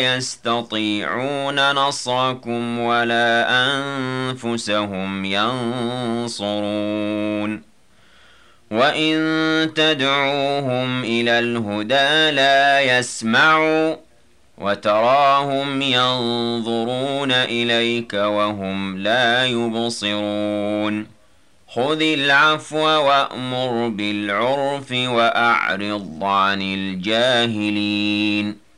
يستطيعون نصركم ولا أنفسهم ينصرون وإن تدعوهم إلى الهدى لا يسمعوا وتراهم ينظرون إليك وهم لا يبصرون خذ العفو وأمر بالعرف وأعرض عن الجاهلين